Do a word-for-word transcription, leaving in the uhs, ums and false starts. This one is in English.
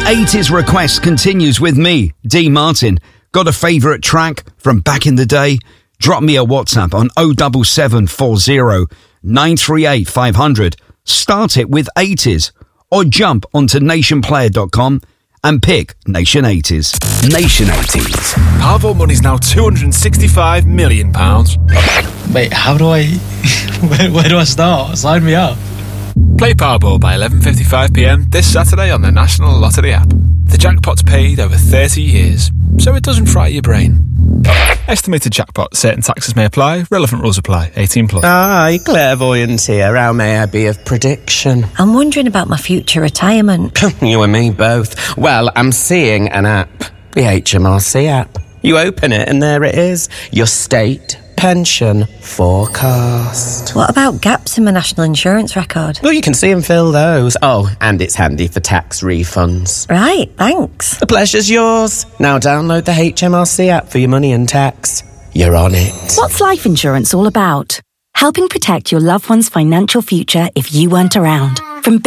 eighties Request continues with me, D Martin. Got a favourite track from back in the day? Drop me a WhatsApp on oh seven seven four oh nine three eight five hundred. Start it with eighties or jump onto nation player dot com and pick Nation eighties. Nation eighties. Powerball money's now two hundred sixty-five million pounds. Wait, how do I... where, where do I start? Sign me up. Play Powerball by eleven fifty-five p m this Saturday on the National Lottery app. The jackpot's paid over thirty years, so it doesn't fry your brain. Estimated jackpot. Certain taxes may apply. Relevant rules apply. eighteen plus. Aye, clairvoyant here. How may I be of prediction? I'm wondering about my future retirement. You and me both. Well, I'm seeing an app. The H M R C app. You open it and there it is. Your state pension forecast. What about gaps in my national insurance record? Well, you can see and fill those. Oh, and it's handy for tax refunds. Right, thanks. The pleasure's yours. Now download the H M R C app for your money and tax. You're on it. What's life insurance all about? Helping protect your loved one's financial future if you weren't around.